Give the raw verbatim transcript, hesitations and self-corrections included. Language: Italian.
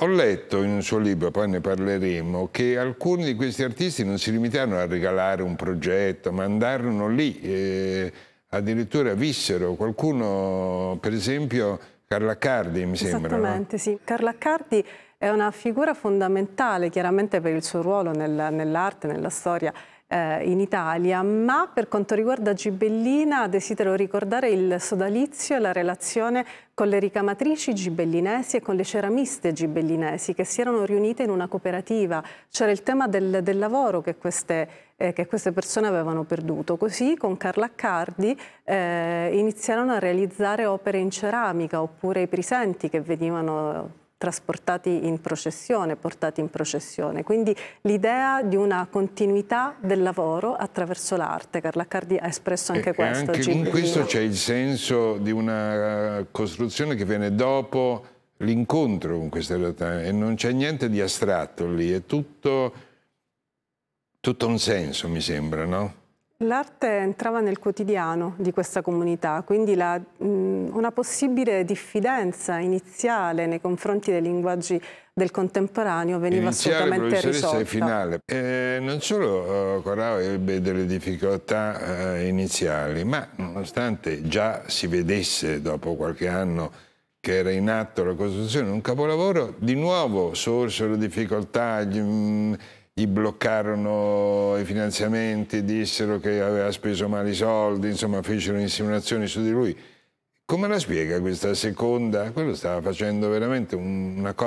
Ho letto in un suo libro, poi ne parleremo, che alcuni di questi artisti non si limitarono a regalare un progetto, ma andarono lì, eh, addirittura vissero. Qualcuno, per esempio, Carla Accardi, mi sembra. Esattamente, no? sì. Carla Accardi è una figura fondamentale, chiaramente per il suo ruolo nel, nell'arte, nella storia eh, in Italia, ma per quanto riguarda Gibellina desidero ricordare il sodalizio e la relazione con le ricamatrici gibellinesi e con le ceramiste gibellinesi che si erano riunite in una cooperativa. C'era il tema del, del lavoro che queste, eh, che queste persone avevano perduto. Così con Carla Accardi eh, iniziarono a realizzare opere in ceramica oppure i presenti che venivano trasportati in processione, portati in processione. Quindi l'idea di una continuità del lavoro attraverso l'arte. Carla Accardi ha espresso anche e, questo. E anche in questo c'è il senso di una costruzione che viene dopo l'incontro con questa realtà e non c'è niente di astratto lì, è tutto, tutto un senso, mi sembra, no? L'arte entrava nel quotidiano di questa comunità, quindi la, mh, una possibile diffidenza iniziale nei confronti dei linguaggi del contemporaneo veniva iniziale, assolutamente risolta. E finale. Eh, non solo uh, Corrao ebbe delle difficoltà uh, iniziali, ma nonostante già si vedesse dopo qualche anno che era in atto la costruzione di un capolavoro, di nuovo sorsero difficoltà, gli, mh, gli bloccarono i finanziamenti, dissero che aveva speso male i soldi, insomma fecero insinuazioni su di lui. Come la spiega questa seconda? Quello stava facendo veramente un, una cosa